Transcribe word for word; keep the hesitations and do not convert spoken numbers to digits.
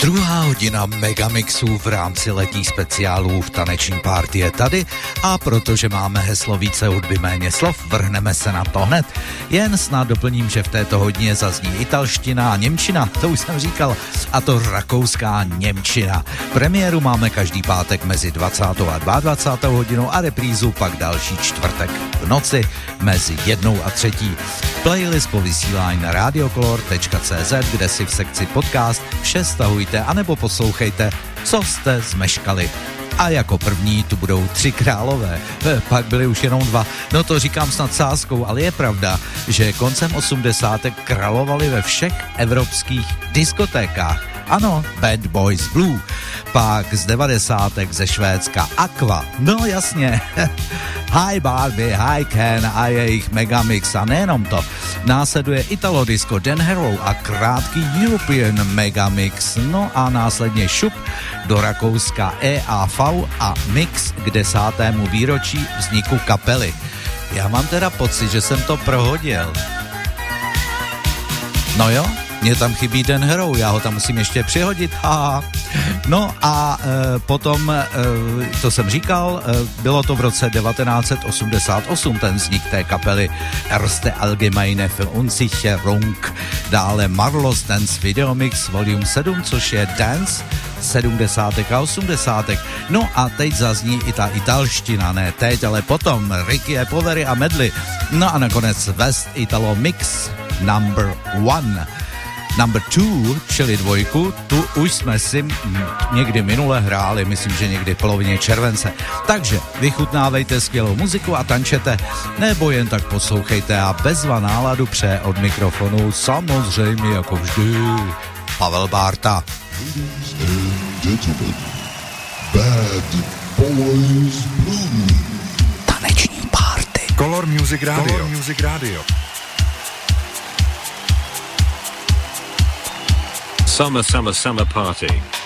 Druhá hodina Megamixů v rámci letních speciálů v taneční party je tady a protože máme heslo více hudby, méně slov, vrhneme se na to hned. Jen snad doplním, že v této hodině zazní italština a němčina, to už jsem říkal, a to rakouská němčina. Premiéru máme každý pátek mezi dvacátou a dvacátou druhou hodinou a reprízu pak další čtvrtek v noci mezi jednou a třetí. Playlist po vysílání na radiocolor tečka cé zet, kde si v sekci podcast vše stahujte anebo poslouchejte, co jste zmeškali. A jako první tu budou tři králové, pak byly už jenom dva. No to říkám snad sázkou, ale je pravda, že koncem osmdesátých královali ve všech evropských diskotékách. Ano, Bad Boys Blue. Pak z devadesátek ze Švédska Aqua. No jasně. Hi Barbie, hi Ken a jejich Megamix. A nejenom to. Následuje Italo Disco Dan Harrow a krátký European Megamix. No a následně šup do Rakouska E A V a mix k desátému výročí vzniku kapely. Já mám teda pocit, že jsem to prohodil. No jo, mně tam chybí Dan Harrow, já ho tam musím ještě přihodit. Ha. No a e, potom, e, to jsem říkal, e, bylo to v roce devatenáct set osmdesát osm, ten vznik té kapely Erste Allgemeine Verunsicherung, dále Marlos Dance Videomix Volume sedm, což je dance sedmdesátek a osmdesátek. No a teď zazní i ta italština, ne teď, ale potom Ricky E. Povery a Medley. No a nakonec West Italo Mix Number One. Number two, čili dvojku, tu už jsme si někdy minule hráli, myslím, že někdy v polovině července. Takže vychutnávejte skvělou muziku a tančete, nebo jen tak poslouchejte a bezva náladu pře od mikrofonu, samozřejmě jako vždy, Pavel Bárta. Ladies and gentlemen, Bad Boys Blue. Taneční party. Color Music Radio. Color Music Radio. Summer, summer, summer party.